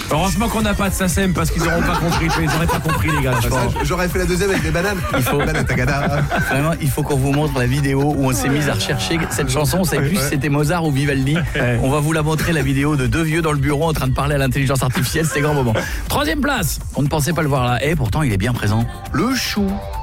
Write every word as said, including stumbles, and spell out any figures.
Heureusement qu'on n'a pas de SACEM parce qu'ils n'auront pas compris. Ils n'auraient pas compris, les gars. Bah, ça, j'aurais fait la deuxième avec des bananes. Il faut, banane tagada. Vraiment, il faut qu'on vous montre la vidéo où on s'est mis à rechercher cette chanson. On ne savait plus si c'était Mozart ou Vivaldi. On va vous la montrer, la vidéo de deux vieux dans le bureau en train de parler à l'intelligence artificielle. C'est grand moment. Troisième place. On ne pensait pas le voir là. Et pourtant, il est bien présent. Le chou.